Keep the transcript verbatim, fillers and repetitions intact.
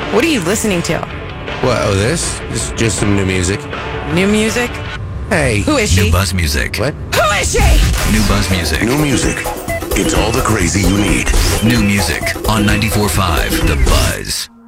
What are you listening to? What, oh, this? This is just some new music. New music? Hey. Who is she? New Buzz Music. What? Who is she? New Buzz Music. New music. It's all the crazy you need. New music on ninety-four point five The Buzz.